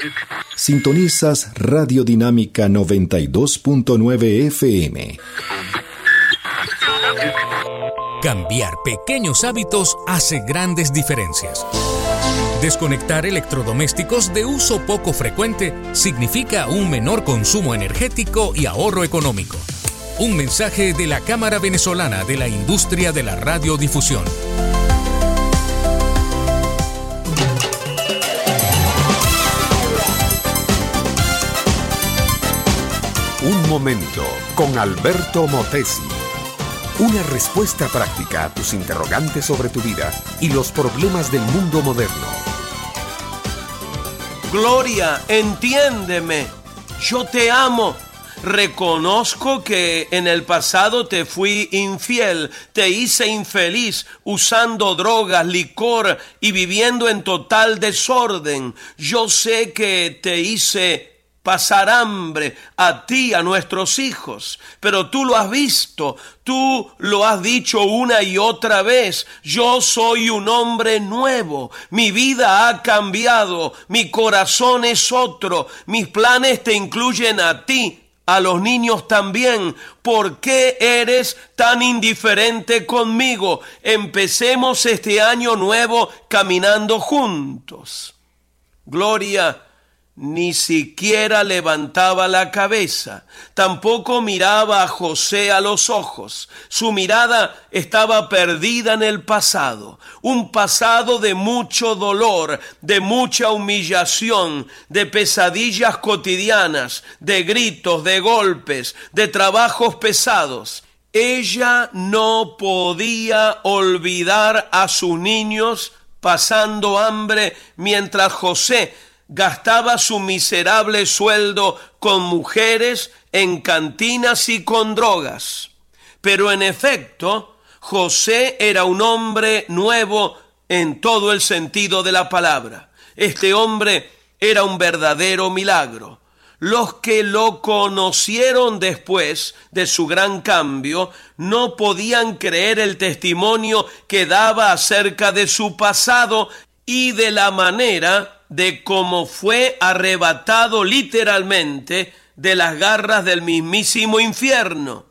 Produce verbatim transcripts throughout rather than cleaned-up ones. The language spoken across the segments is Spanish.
Sintonizas Radio Dinámica noventa y dos punto nueve F M. Cambiar pequeños hábitos hace grandes diferencias. Desconectar electrodomésticos de uso poco frecuente significa un menor consumo energético y ahorro económico. Un mensaje de la Cámara Venezolana de la Industria de la Radiodifusión. Un momento con Alberto Motesi. Una respuesta práctica a tus interrogantes sobre tu vida y los problemas del mundo moderno. Gloria, entiéndeme. Yo te amo. Reconozco que en el pasado te fui infiel, te hice infeliz usando drogas, licor y viviendo en total desorden. Yo sé que te hice pasar hambre a ti, a nuestros hijos, pero tú lo has visto, tú lo has dicho una y otra vez. Yo soy un hombre nuevo, mi vida ha cambiado, mi corazón es otro, mis planes te incluyen a ti, a los niños también. ¿Por qué eres tan indiferente conmigo? Empecemos este año nuevo caminando juntos. Gloria ni siquiera levantaba la cabeza, tampoco miraba a José a los ojos. Su mirada estaba perdida en el pasado, un pasado de mucho dolor, de mucha humillación, de pesadillas cotidianas, de gritos, de golpes, de trabajos pesados. Ella no podía olvidar a sus niños pasando hambre mientras José gastaba su miserable sueldo con mujeres, en cantinas y con drogas. Pero en efecto, José era un hombre nuevo en todo el sentido de la palabra. Este hombre era un verdadero milagro. Los que lo conocieron después de su gran cambio no podían creer el testimonio que daba acerca de su pasado y de la manera de cómo fue arrebatado literalmente de las garras del mismísimo infierno.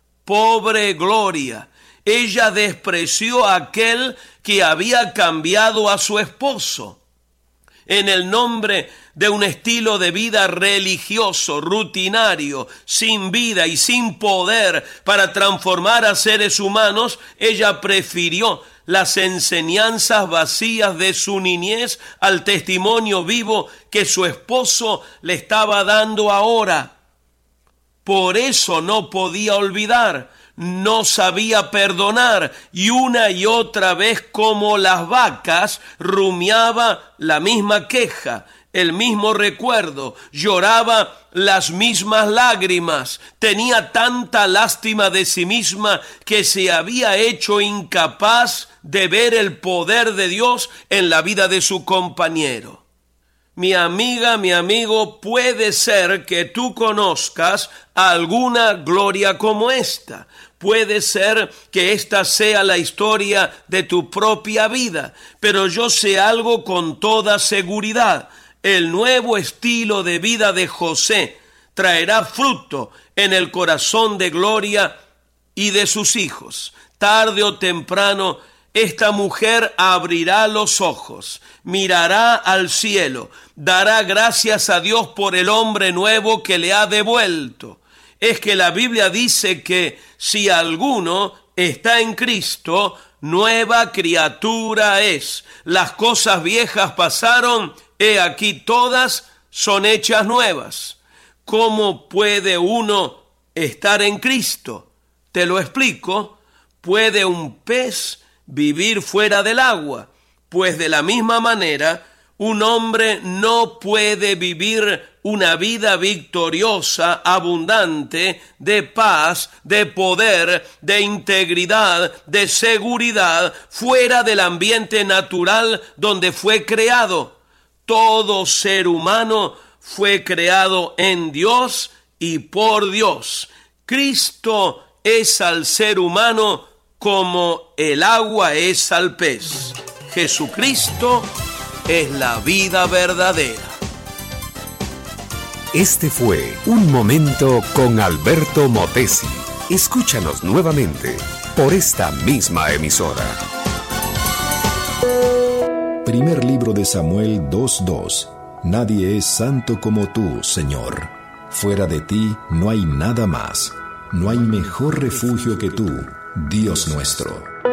Pobre Gloria, ella despreció a aquel que había cambiado a su esposo. En el nombre de un estilo de vida religioso, rutinario, sin vida y sin poder para transformar a seres humanos, ella prefirió las enseñanzas vacías de su niñez al testimonio vivo que su esposo le estaba dando ahora. Por eso no podía olvidar, no sabía perdonar, y una y otra vez, como las vacas, rumiaba la misma queja, el mismo recuerdo, lloraba las mismas lágrimas, tenía tanta lástima de sí misma que se había hecho incapaz de ver el poder de Dios en la vida de su compañero. Mi amiga, mi amigo, puede ser que tú conozcas alguna Gloria como esta. Puede ser que esta sea la historia de tu propia vida, pero yo sé algo con toda seguridad. El nuevo estilo de vida de José traerá fruto en el corazón de Gloria y de sus hijos. Tarde o temprano, esta mujer abrirá los ojos, mirará al cielo, dará gracias a Dios por el hombre nuevo que le ha devuelto. Es que la Biblia dice que si alguno está en Cristo, nueva criatura es. Las cosas viejas pasaron, he aquí todas son hechas nuevas. ¿Cómo puede uno estar en Cristo? Te lo explico. ¿Puede un pez vivir fuera del agua? Pues de la misma manera, un hombre no puede vivir una vida victoriosa, abundante, de paz, de poder, de integridad, de seguridad, fuera del ambiente natural donde fue creado. Todo ser humano fue creado en Dios y por Dios. Cristo es al ser humano como el agua es al pez. Jesucristo es la vida verdadera. Este fue Un Momento con Alberto Motesi. Escúchanos nuevamente por esta misma emisora. Primer libro de Samuel dos dos. Nadie es santo como tú, Señor. Fuera de ti no hay nada más. No hay mejor refugio que tú, Dios nuestro.